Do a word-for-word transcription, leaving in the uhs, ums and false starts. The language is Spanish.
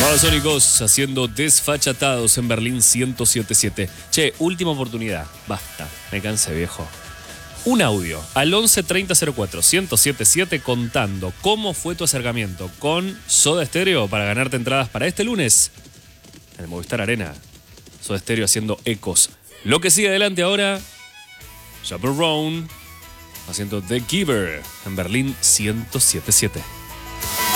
Babasónicos haciendo Desfachatados en Berlín ciento siete punto siete. Che, última oportunidad. Basta, me cansé, viejo. Un audio al once treinta cero cuatro ciento setenta y siete contando cómo fue tu acercamiento con Soda Stereo para ganarte entradas para este lunes en el Movistar Arena. Soda Stereo haciendo ecos. Lo que sigue adelante ahora, Chaperone haciendo The Giver en Berlín ciento siete punto siete.